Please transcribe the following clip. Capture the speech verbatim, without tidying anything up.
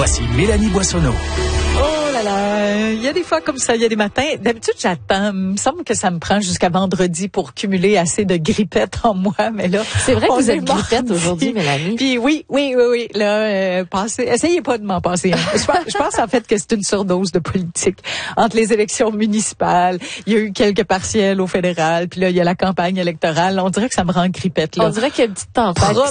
Voici Mélanie Boissonneau. Oh là là, il y a des fois comme ça, il y a des matins. D'habitude, j'attends. Il me semble que ça me prend jusqu'à vendredi pour cumuler assez de grippettes en moi, mais là, c'est vrai que vous est êtes grippette aujourd'hui, Mélanie. Puis oui, oui, oui, oui. Là, euh, passez, essayez pas de m'en passer. Hein. Je, pense, je pense en fait que c'est une surdose de politique entre les élections municipales. Il y a eu quelques partiels au fédéral, puis là il y a la campagne électorale. On dirait que ça me rend grippette. Là. On dirait qu'il y a une petite tempête.